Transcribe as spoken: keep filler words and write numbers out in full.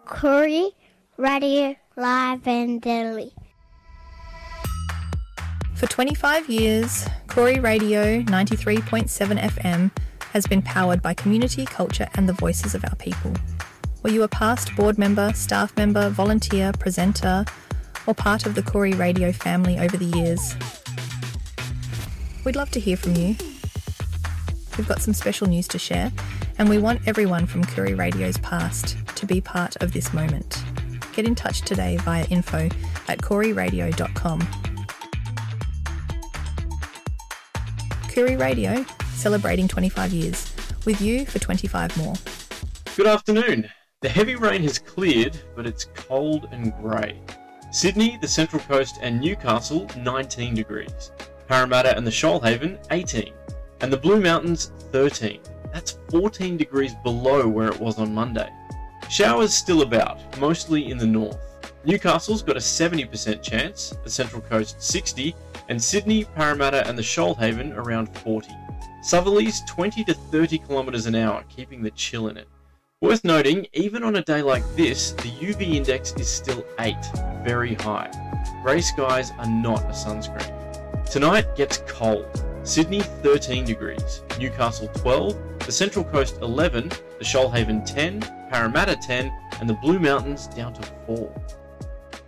Koori Radio Live in Delhi. For twenty-five years, Koori Radio ninety-three point seven F M has been powered by community, culture and the voices of our people. Were you a past board member, staff member, volunteer, presenter, or part of the Koori Radio family over the years? We'd love to hear from you. We've got some special news to share, and we want everyone from Koori Radio's past to be part of this moment. Get in touch today via info at koori radio dot com. Koori Radio, celebrating twenty-five years, with you for twenty-five more. Good afternoon. The heavy rain has cleared, but it's cold and grey. Sydney, the Central Coast and Newcastle, nineteen degrees. Parramatta and the Shoalhaven, eighteen. And the Blue Mountains, thirteen. That's fourteen degrees below where it was on Monday. Showers still about, mostly in the north. Newcastle's got a seventy percent chance, the Central Coast sixty, and Sydney, Parramatta and the Shoalhaven around forty. Southerly's twenty to thirty kilometres an hour, keeping the chill in it. Worth noting, even on a day like this, the U V index is still eight, very high. Grey skies are not a sunscreen. Tonight gets cold. Sydney thirteen degrees, Newcastle twelve, the Central Coast eleven, the Shoalhaven ten, Parramatta ten, and the Blue Mountains down to four.